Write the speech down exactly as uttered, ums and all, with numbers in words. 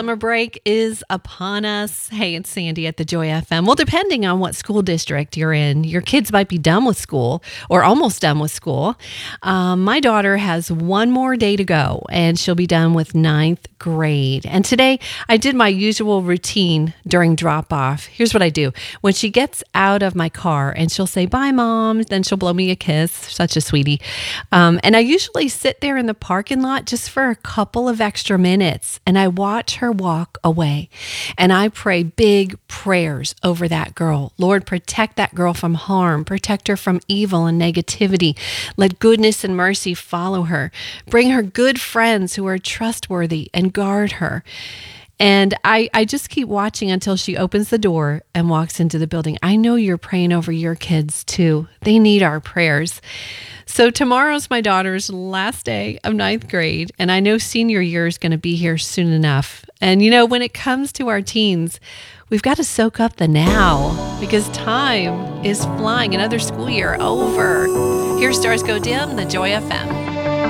Summer break is upon us. Hey, it's Sandy at the Joy F M. Well, depending on what school district you're in, your kids might be done with school or almost done with school. Um, my daughter has one more day to go, and she'll be done with ninth grade. And today, I did my usual routine during drop off. Here's what I do. When she gets out of my car and she'll say, "Bye, Mom," then she'll blow me a kiss. Such a sweetie. Um, and I usually sit there in the parking lot just for a couple of extra minutes, and I watch her walk away. And I pray big prayers over that girl. Lord, protect that girl from harm. Protect her from evil and negativity. Let goodness and mercy follow her. Bring her good friends who are trustworthy and guard her. And I, I just keep watching until she opens the door and walks into the building. I know you're praying over your kids too. They need our prayers. So tomorrow's my daughter's last day of ninth grade, and I know senior year is going to be here soon enough. And you know, when it comes to our teens, we've got to soak up the now because time is flying. Another school year over. Here Stars Go Dim, the Joy F M.